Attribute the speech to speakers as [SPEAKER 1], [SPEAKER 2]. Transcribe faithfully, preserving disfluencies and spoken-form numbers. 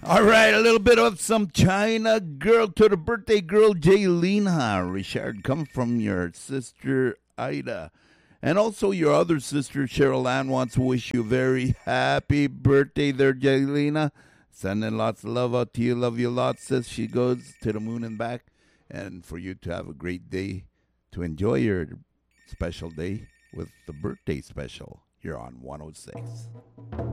[SPEAKER 1] All right, a little bit of some China girl to the birthday girl, Jaylina. Richard, come from your sister, Ida. And also your other sister, Cheryl Ann, wants to wish you a very happy birthday there, Jaylina. Sending lots of love out to you. Love you lots, says she goes to the moon and back. And for you to have a great day, to enjoy your special day with the birthday special here on one oh six.